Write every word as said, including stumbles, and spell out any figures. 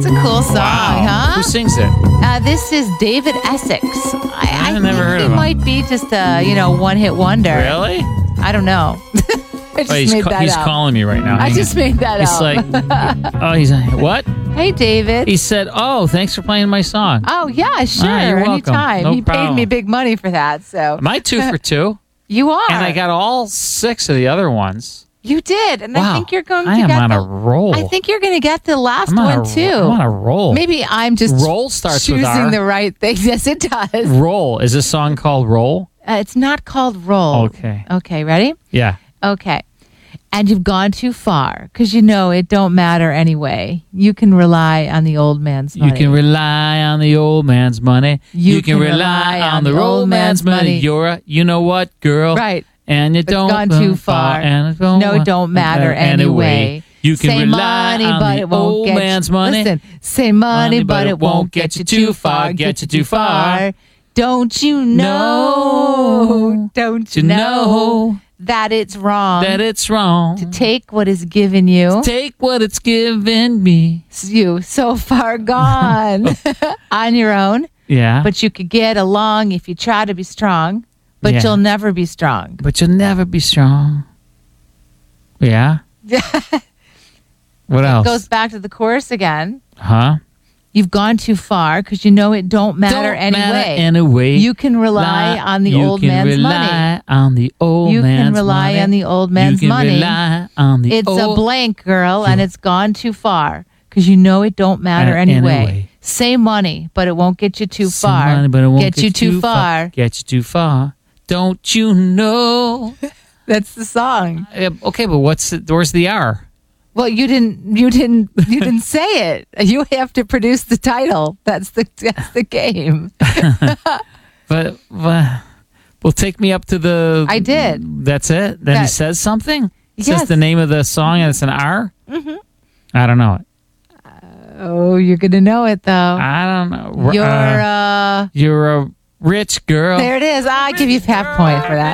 a cool song, Wow. huh? Who sings it? Uh, this is David Essex. I, I I've never think heard he of him. might be just a, you know, one-hit wonder. Really? I don't know. I just Oh, he's made ca- that he's up. calling me right now. I Hang just on. made that He's up. like, oh, he's what? Hey, David. He said, oh, thanks for playing my song. Oh, yeah, sure. Ah, you're welcome. Anytime. No he paid problem. me big money for that, so. Am I two for two? You are. And I got all six of the other ones. You did, and Wow. I think you're going to I am get on the, a roll. I think you're going to get the last I'm on one, a, too. I'm on a roll. Maybe I'm just Roll starts with choosing R. the right thing. Yes, it does. Roll. Is this song called Roll? Uh, it's not called Roll. Okay. Okay, ready? Yeah. Okay. And you've gone too far because you know it don't matter anyway. You can rely on the old man's money. You can rely on the old man's money. You, can, rely on the old man's money. You're a, you know what, girl? Right. And you But don't gone go too far. And it don't No, it don't matter anyway. You can say rely money, on but the it won't old get man's you, money. Listen, say money, but it won't get you too far. Get you too far. Don't you know? Don't you To know know that it's wrong that it's wrong. to take what is given you? Take what it's given me. You so far gone on your own, Yeah. but you could get along if you try to be strong, but Yeah. you'll never be strong. But you'll never be strong. Yeah. What else? Goes back to the chorus again. huh? You've gone too far because you know it don't matter Don't anyway. matter anyway. You can rely on the you old can man's rely money. on the old You man's can rely money. on the old man's you can money. Rely on the It's a old blank, girl, and it's gone too far because you know it don't matter Uh, anyway. anyway. Say money, but it won't get you too Some far. money, but it won't get, you too far. Get you too far. Don't you know? That's the song. Uh, okay, but what's the, where's the R? Well, you didn't. You didn't. You didn't say it. You have to produce the title. That's the. That's the game. But, but well, take me up to the. I did. That's it. Then he That- says something. He Yes. says the name of the song and it's an R. Mm-hmm. I don't know it. Oh, you're gonna know it though. I don't know. You're. Uh, uh you're a rich girl. There it is. I'll give you half point for that.